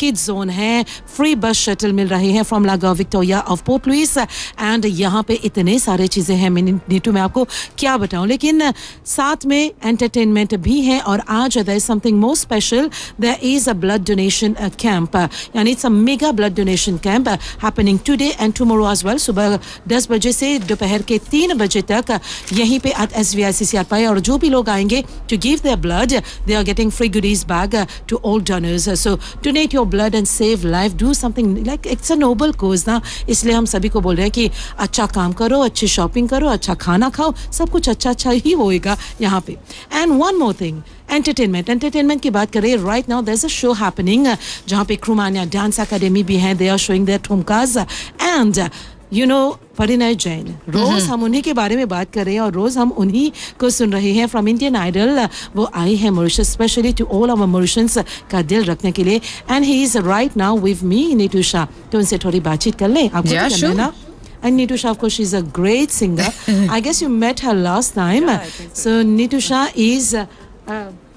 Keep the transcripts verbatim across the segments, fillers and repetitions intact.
Kids zone है, free बस shuttle मिल रहे हैं फ्रॉम लागा Victoria of port Louis and यहाँ पे इतने सारे चीज़ें हैं मैं नीटू मैं आपको क्या बताऊँ, लेकिन साथ में एंटरटेनमेंट भी है। और आज there is something more special, there is a blood donation camp, यानी it's a mega blood donation camp happening today and tomorrow as well. सुबह दस बजे से दोपहर के तीन बजे तक यहीं पे एट एस वी आई सी सी आर पाई, और जो भी लोग आएंगे to give their blood they are getting free goodies bag uh, to all donors. Uh, so donate your blood and save life. Do something like it's a noble cause ना, इसलिए हम सभी को बोल रहे हैं कि अच्छा काम करो, अच्छी शॉपिंग करो, अच्छा खाना खाओ, सब कुछ अच्छा अच्छा ही होएगा यहाँ पे। And one more thing, entertainment entertainment की बात करें, right now there is a show happening जहाँ पे क्रूमानिया डांस एकेडमी भी है, they are showing there ठुमकास and you know परिणय जैन। रोज हम उन्हीं के बारे में बात कर रहे हैं और रोज हम उन्हीं को सुन रहे हैं फ्रॉम इंडियन आइडल। वो आई है Mauritius specially to all our मॉरिशंस का दिल रखने के लिए, and he is right now with me Neetu Shah. तो उनसे थोड़ी बातचीत कर लें, आपको yeah, तो करना है ना। And Neetu Shah, of course, she's a great singer. I guess you met her last time. Yeah, I think so. So Neetu Shah is. Uh, uh,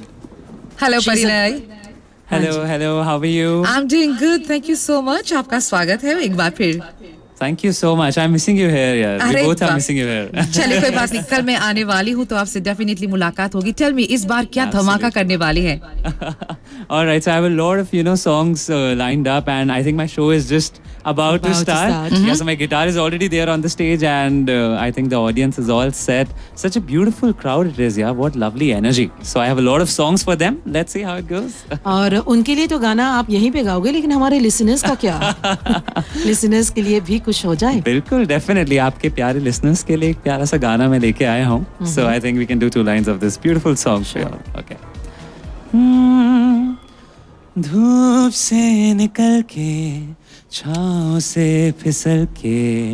hello she's a- Parinay, Hello, hello, how are you? I am doing good, thank you so much. आपका स्वागत है एक बार फिर। Thank you so much. I'm missing you here, yeah. We अरे both are वाह। missing you here. चलिए कोई बात नहीं, कल मैं आने वाली हूँ तो आपसे डेफिनेटली मुलाकात होगी। टेल मी इस बार क्या धमाका करने वाली है? All right, so I have a lot of, you know, songs uh, lined up, and I think my show is just about, About to to start. start. Yeah, so my guitar is already there on the stage, and uh, I think the audience is all set. Such a beautiful crowd it is, yeah. What lovely energy. So I have a lot of songs for them. Let's see how it goes. और उनके लिए तो गाना आप यहीं पे गाओगे, लेकिन हमारे लिसनर्स का क्या? लिसनर्स के लिए भी कुछ हो जाए। बिल्कुल, definitely. आपके प्यारे listeners के लिए एक प्यारा सा गाना मैं लेके आया हूँ. So I think we can do two lines of this beautiful song for you. Okay. धूप से निकल के छाँव से फिसल के